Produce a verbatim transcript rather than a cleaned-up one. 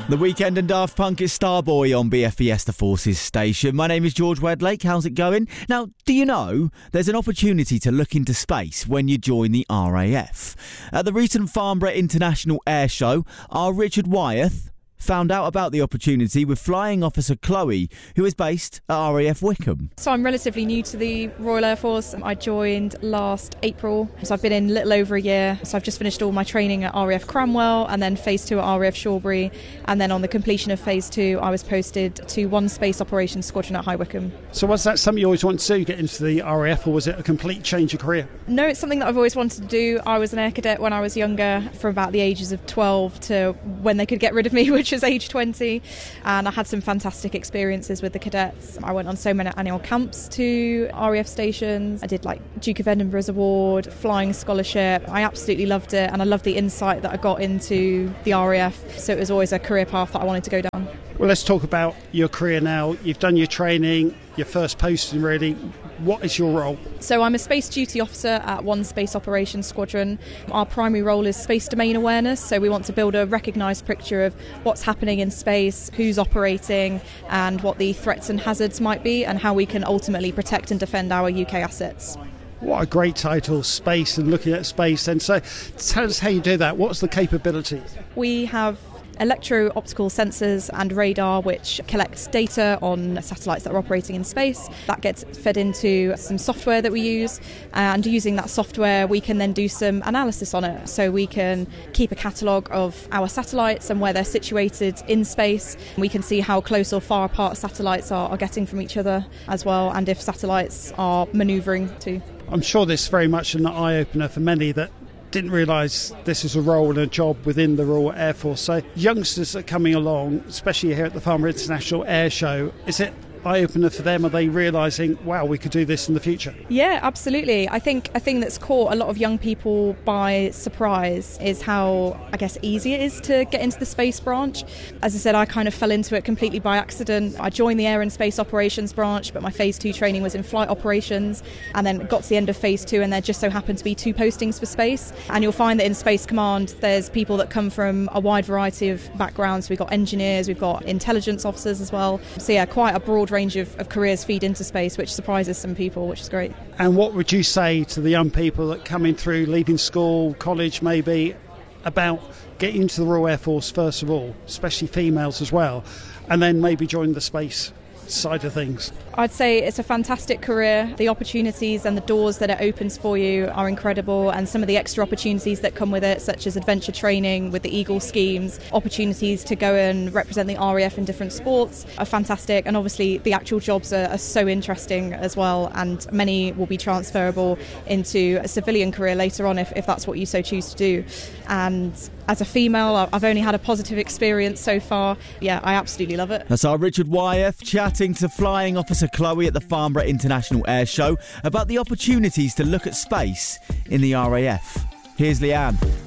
The Weekend and Daft Punk is Starboy on B F E S The Forces station. My name is George Wedlake. How's it going? Now, do you know there's an opportunity to look into space when you join the R A F? At the recent Farnborough International Air Show, our Richard Wyeth found out about the opportunity with Flying Officer Chloe, who is based at R A F Wickham. So I'm relatively new to the Royal Air Force. I joined last April, so I've been in a little over a year. So I've just finished all my training at R A F Cranwell and then phase two at R A F Shawbury, and then on the completion of phase two I was posted to one Space Operations Squadron at High Wycombe. So was that something you always wanted to do, get into the R A F, or was it a complete change of career? No, it's something that I've always wanted to do. I was an air cadet when I was younger, from about the ages of twelve to when they could get rid of me, which was age twenty. And I had some fantastic experiences with the cadets. I went on so many annual camps to R A F stations. I did like Duke of Edinburgh's Award, Flying Scholarship. I absolutely loved it, and I loved the insight that I got into the R A F. So it was always a career path that I wanted to go down. Well, let's talk about your career now. You've done your training, your first posting really. What is your role? So I'm a space duty officer at one Space Operations Squadron. Our primary role is space domain awareness, so we want to build a recognised picture of what's happening in space, who's operating, and what the threats and hazards might be, and how we can ultimately protect and defend our U K assets. What a great title, space and looking at space. And so tell us how you do that. What's the capability? We have electro-optical sensors and radar which collects data on satellites that are operating in space. That gets fed into some software that we use, and using that software we can then do some analysis on it. So we can keep a catalogue of our satellites and where they're situated in space. We can see how close or far apart satellites are, are getting from each other as well, and if satellites are manoeuvring too. I'm sure this is very much an eye-opener for many that didn't realise this is a role and a job within the Royal Air Force. So youngsters that are coming along, especially here at the Farnborough International Air Show, is it eye-opener for them? Are they realising, wow, we could do this in the future? Yeah, absolutely. I think a thing that's caught a lot of young people by surprise is how, I guess, easy it is to get into the space branch. As I said, I kind of fell into it completely by accident. I joined the Air and Space Operations branch, but my phase two training was in flight operations, and then got to the end of phase two and there just so happened to be two postings for space. And you'll find that in Space Command there's people that come from a wide variety of backgrounds. We've got engineers, we've got intelligence officers as well. So yeah, quite a broad range of, of careers feed into space, which surprises some people, which is great. And what would you say to the young people that coming through, leaving school, college maybe, about getting into the Royal Air Force first of all, especially females as well, and then maybe join the space side of things? I'd say it's a fantastic career. The opportunities and the doors that it opens for you are incredible, and some of the extra opportunities that come with it, such as adventure training with the Eagle schemes, opportunities to go and represent the R A F in different sports are fantastic, and obviously the actual jobs are, are so interesting as well, and many will be transferable into a civilian career later on if, if that's what you so choose to do. And as a female, I've only had a positive experience so far. Yeah, I absolutely love it. That's our Richard Wyeth chatting to Flying Officer Chloe at the Farnborough International Air Show about the opportunities to look at space in the R A F. Here's Leanne.